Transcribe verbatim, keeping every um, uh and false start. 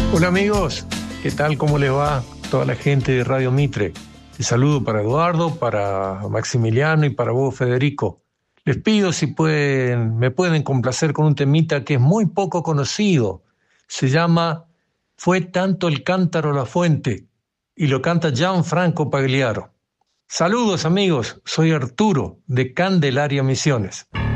Hola amigos, ¿qué tal? ¿Cómo les va toda la gente de Radio Mitre? Les saludo para Eduardo, para Maximiliano y para vos, Federico. Les pido si pueden, me pueden complacer con un temita que es muy poco conocido. Se llama Fue tanto el cántaro la fuente y lo canta Gianfranco Pagliaro. Saludos amigos, soy Arturo de Candelaria Misiones.